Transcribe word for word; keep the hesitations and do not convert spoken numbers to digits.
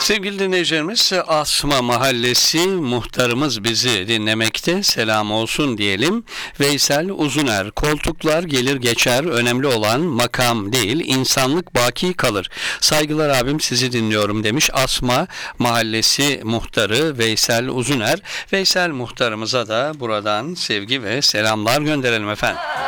Sevgili dinleyicilerimiz, Asma Mahallesi muhtarımız bizi dinlemekte. Selam olsun diyelim. Veysel Uzuner, koltuklar gelir geçer, önemli olan makam değil, insanlık baki kalır. Saygılar abim, sizi dinliyorum demiş Asma Mahallesi muhtarı Veysel Uzuner. Veysel muhtarımıza da buradan sevgi ve selamlar gönderelim efendim.